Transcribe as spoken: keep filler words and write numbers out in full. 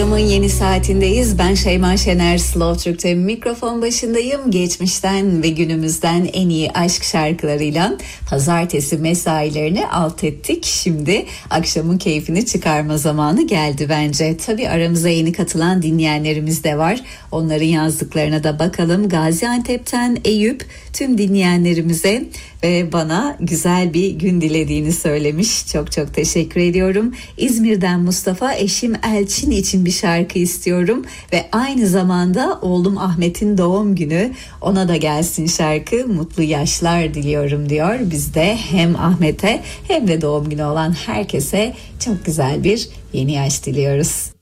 Akşamın yeni saatindeyiz. Ben Şeyma Şener, Slow Türk'te mikrofon başındayım. Geçmişten ve günümüzden en iyi aşk şarkılarıyla pazartesi mesailerini alt ettik. Şimdi akşamın keyfini çıkarma zamanı geldi bence. Tabii aramıza yeni katılan dinleyenlerimiz de var. Onların yazdıklarına da bakalım. Gaziantep'ten Eyüp tüm dinleyenlerimize ve bana güzel bir gün dilediğini söylemiş. Çok çok teşekkür ediyorum. İzmir'den Mustafa, eşim Elçin için bir şarkı istiyorum ve aynı zamanda oğlum Ahmet'in doğum günü, ona da gelsin şarkı, mutlu yaşlar diliyorum diyor. Biz de hem Ahmet'e hem de doğum günü olan herkese çok güzel bir yeni yaş diliyoruz.